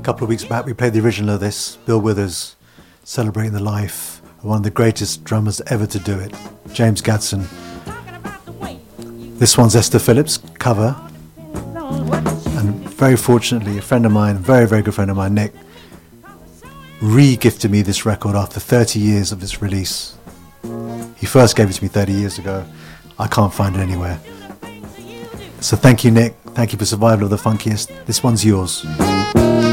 couple of weeks back, we played the original of this, Bill Withers, celebrating the life of one of the greatest drummers ever to do it, James Gadson. This one's Esther Phillips' cover, and very fortunately, a friend of mine, very, very good friend of mine, Nick, re-gifted me this record after 30 years of its release. He first gave it to me 30 years ago. I can't find it anywhere. So thank you, Nick. Thank you for Survival of the Funkiest. This one's yours.